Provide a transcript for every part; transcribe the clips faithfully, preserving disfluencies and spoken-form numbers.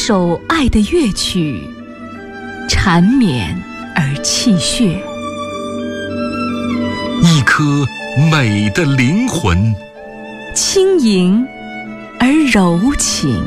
首爱的乐曲，缠绵而气血。 一颗美的灵魂， 轻盈而柔情。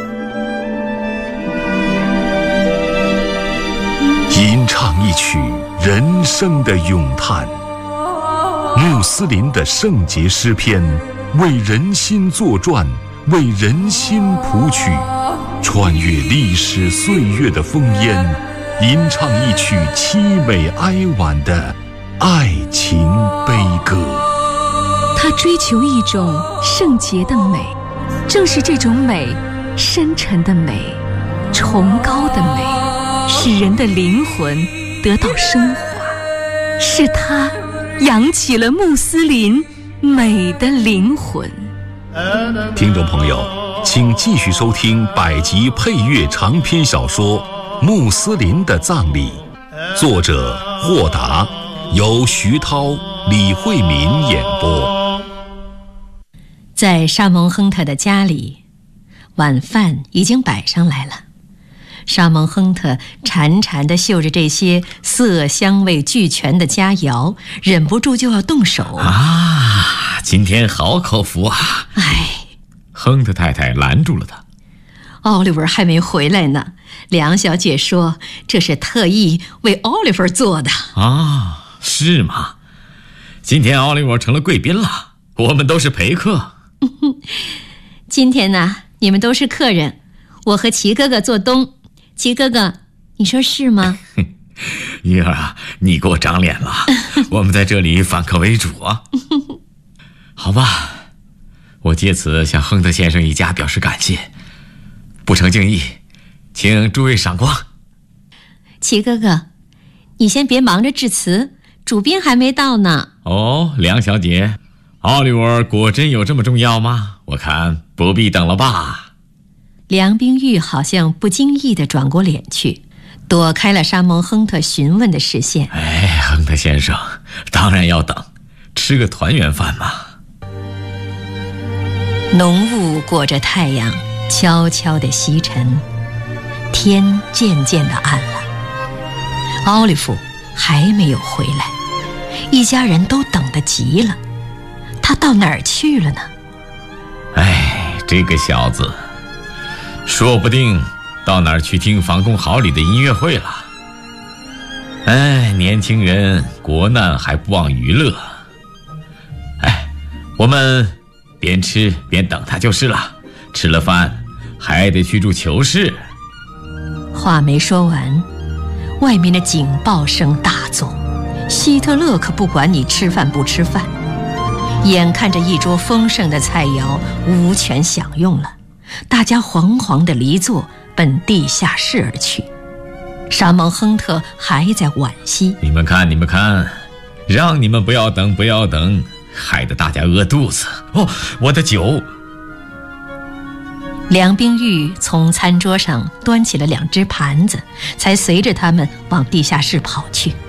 吟唱一曲人生的咏叹，穆斯林的圣洁诗篇，为人心作传，为人心谱曲，穿越历史岁月的烽烟，吟唱一曲凄美哀婉的爱情悲歌。 他追求一种圣洁的美，正是这种美，深沉的美，崇高的美，使人的灵魂得到升华，是他扬起了穆斯林美的灵魂。 听众朋友，请继续收听百集配乐长篇小说《穆斯林的葬礼》，作者霍达，由徐涛、李慧敏演播。 在沙蒙亨特的家里，晚饭已经摆上来了。沙蒙亨特馋馋地嗅着这些色香味俱全的佳肴，忍不住就要动手啊！今天好口福啊！ 哎， 亨特太太拦住了他。 奥利弗还没回来呢，梁小姐说这是特意为奥利弗做的啊。是吗？今天奥利弗成了贵宾了，我们都是陪客。 今天呢，你们都是客人，我和齐哥哥做东。齐哥哥，你说是吗？ 玉儿啊，你给我长脸了。我们在这里反客为主啊。好吧，我借此向亨特先生一家表示感谢，不成敬意，请诸位赏光。 齐哥哥，你先别忙着致辞，主宾还没到呢。 哦，梁小姐，奥利弗果真有这么重要吗？我看不必等了吧。 梁冰玉好像不经意地转过脸去，躲开了沙蒙亨特询问的视线。 哎，亨特先生，当然要等，吃个团圆饭嘛。 浓雾裹着太阳，悄悄地西沉，天渐渐地暗了。奥利弗还没有回来，一家人都等得急了。他到哪儿去了呢？ 哎，这个小子说不定到哪儿去听房公好里的音乐会了。哎，年轻人国难还不忘娱乐。哎，我们边吃边等他就是了，吃了饭还得去住囚室。 话没说完，外面的警报声大作，希特勒可不管你吃饭不吃饭。眼看着一桌丰盛的菜肴无权享用了，大家惶惶地离座，奔地下室而去。沙蒙亨特还在惋惜， 你们看你们看，让你们不要等不要等，害得大家饿肚子。哦，我的酒。 梁冰玉从餐桌上端起了两只盘子，才随着他们往地下室跑去。